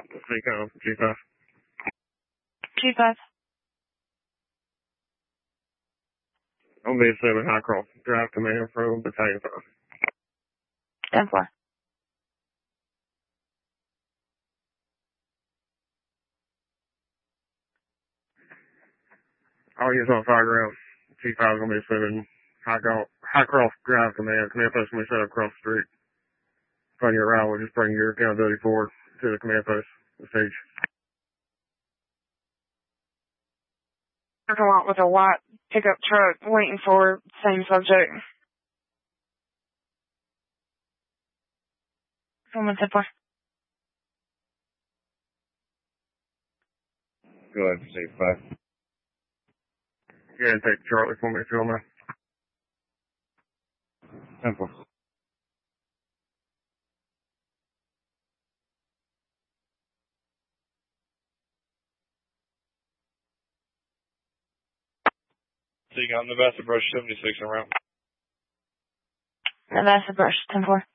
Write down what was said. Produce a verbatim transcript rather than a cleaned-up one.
Seacom, G five. G five. On B seven, Highcroft Drive, command from Battalion five. ten four. All units on fire ground. G five is on B seven, Highcroft, Highcroft Drive, command. Command post will be set up across the street. Upon your arrival, just bring your accountability forward to the command post, the stage. Parking lot with a white pickup truck waiting for same subject. Someone ten four. Go ahead, C five. Go ahead and take Charlie for me, Phil, man. ten four. Seacom, Nevada Brush seventy-six around. Nevada Brush ten four.